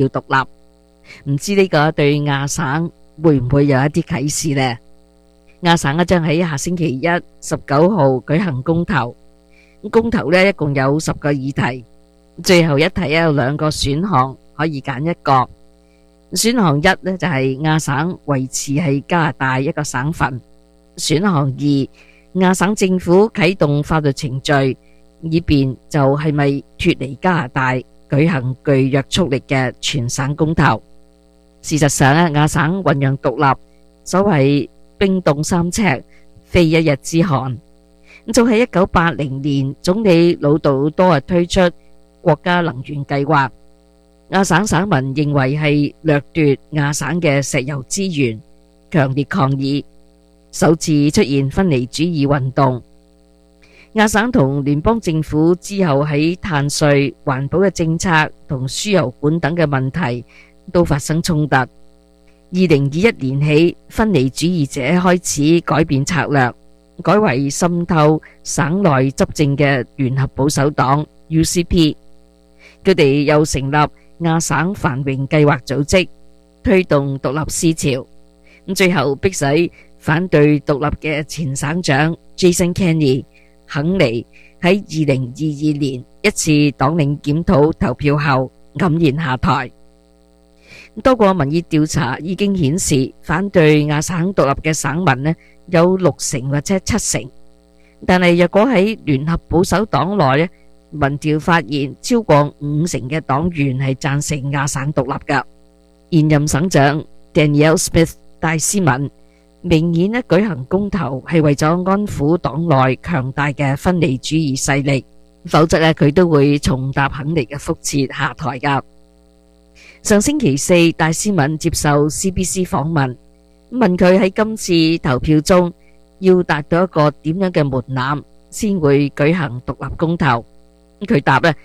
要獨立。唔知呢個對亞省會唔會有一啲啟示呢？亞省將喺下星期一19號舉行公投，公投呢一共有10個議題，最後一題有2個選項可以揀一個。選項一呢就係亞省維持係加拿大一個省份，選項二亞省政府啟動法律程序，以便就係咪脫離加拿大舉行具約束力嘅全省公投。事實上亞省醞釀獨立，所謂冰凍3尺，非一日之寒。早喺1980年，總理魯道多推出國家能源計劃，亞省省民認為係掠奪亞省嘅石油資源，強烈抗議，首次出現分離主義運動。亞省同聯邦政府之後喺碳稅、環保嘅政策同輸油管等嘅問題都發生衝突。2021年起，分離主義者開始改變策略，改為滲透省內執政嘅聯合保守黨 UCP。佢哋又成立亞省繁榮計劃組織，推動獨立思潮。最後迫使反對獨立嘅前省長 Jason Kenney 肯尼喺2022年一次黨領檢討投票後黯然下台。多個民意調查已經顯示，反對亞省獨立嘅省民呢有60%或者70%，但係若果喺聯合保守黨內呢，民調發現超過50%嘅黨員係贊成亞省獨立㗎。現任省長 Danielle Smith 戴斯文明顯呢舉行公投係為咗安撫黨內強大嘅分離主義勢力，否則呢佢都會重踏肯尼嘅覆轍下台㗎。上星期四，戴斯文接受 CBC 訪問，問佢喺今次投票中要達到一個點樣嘅門檻先會舉行獨立公投。佢答呢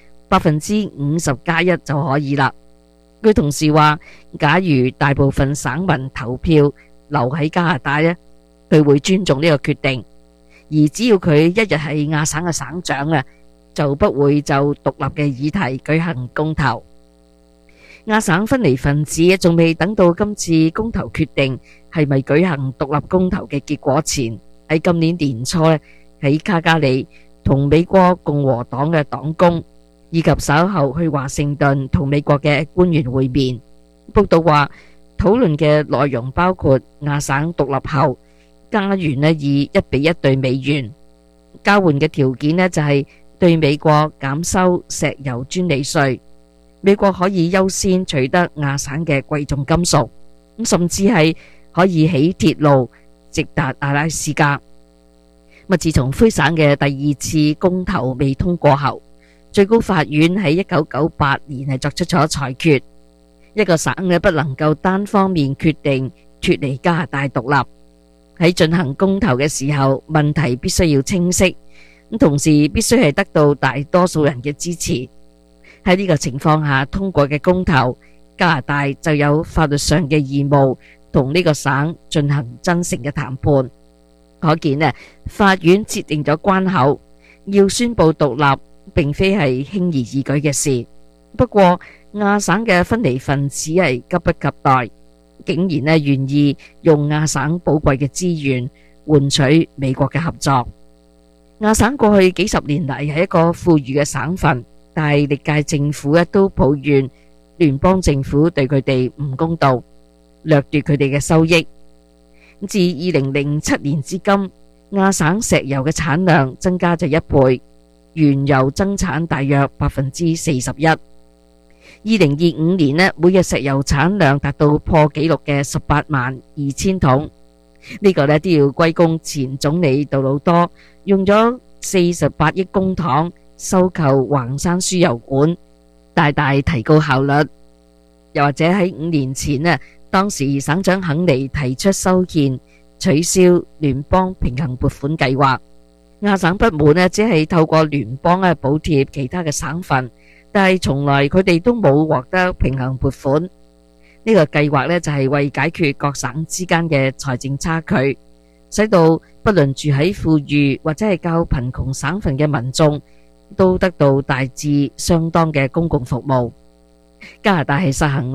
50+1就可以啦。佢同時話，假如大部分省民投票留喺加拿大呢，佢會尊重呢個決定，而只要佢一日係亞省嘅省長啊，就不會就獨立嘅議題舉行公投。亞省分離分子仲未等到今次公投決定係咪舉行獨立公投嘅結果前，喺今年年初喺卡加里同美國共和黨嘅黨工以及稍後去華盛頓同美國嘅官員會面。報道話，討論嘅內容包括亞省獨立後加元以1:1對美元，交換嘅條件就係對美國減收石油專利稅，美國可以優先取得亞省嘅貴重金屬，甚至係可以起鐵路直達阿拉斯加。自從魁省嘅第2次公投未通過後，最高法院喺1998年係作出咗裁決，一個省不能夠單方面決定脫離加拿大獨立。喺進行公投嘅時候，問題必須要清晰，同時必須係得到大多數人嘅支持。喺呢個情況下通過嘅公投，加拿大就有法律上嘅義務同呢個省進行真誠嘅談判。可見法院設定咗關口，要宣布獨立並非係輕而易舉嘅事。不過亞省嘅分離分子係急不及待，竟然願意用亞省寶貴嘅資源換取美國嘅合作。亞省過去幾十年嚟係一個富裕嘅省份，但係歷屆政府都抱怨聯邦政府對佢哋唔公道，掠奪佢哋嘅收益。自2007年至今，亞省石油嘅產量增加咗1倍，原油增產大約41%。2025年每日石油產量達到破紀錄嘅182000桶，呢個都要歸功前總理杜魯多用咗48億公帑收購橫山輸油管，大大提高效率。又或者喺5年前當時省長肯尼提出修憲取消聯邦平衡撥款計劃，亞省不滿只係透過聯邦補貼其他嘅省份，但係從來佢哋都冇獲得平衡撥款。呢個計劃就係為解決各省之間嘅財政差距，使到不論住喺富裕或者係較貧窮省份嘅民眾都得到大致相當嘅公共服務。 加拿大係實行